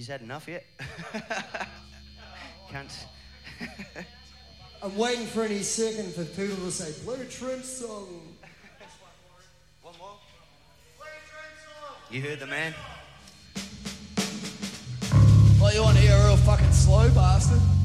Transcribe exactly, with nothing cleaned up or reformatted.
He's had enough yet? Can't. I'm waiting for any second for people to say, play a Trent song. One more? Play a Trent song. You heard the man? Well, you want to hear a real fucking slow bastard?